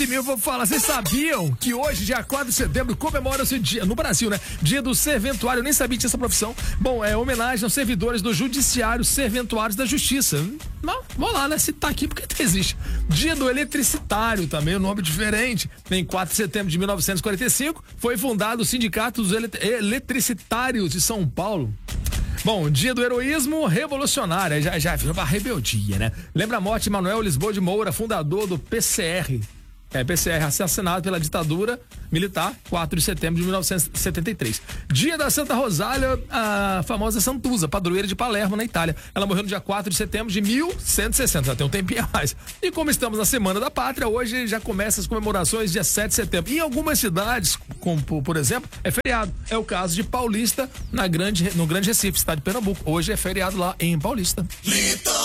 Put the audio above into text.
Eu vou falar, vocês sabiam que hoje, dia 4 de setembro, comemora-se o dia, no Brasil, né? Dia do serventuário, eu nem sabia que tinha essa profissão. Bom, é homenagem aos servidores do judiciário, serventuários da justiça. Não, vamos lá, né? Se tá aqui, porque existe. Dia do eletricitário também, um nome diferente. Em 4 de setembro de 1945, foi fundado o Sindicato dos Eletricitários de São Paulo. Bom, dia do heroísmo revolucionário, já virou uma rebeldia, né? Lembra a morte de Manuel Lisboa de Moura, fundador do PCR. PCR, assassinado pela ditadura militar, 4 de setembro de 1973. Dia da Santa Rosália, a famosa Santuza, padroeira de Palermo, na Itália. Ela morreu no dia 4 de setembro de 1160, já tem um tempinho a mais. E como estamos na Semana da Pátria, hoje já começam as comemorações dia 7 de setembro. Em algumas cidades, como por exemplo, é feriado. É o caso de Paulista, no Grande Recife, estado de Pernambuco. Hoje é feriado lá em Paulista.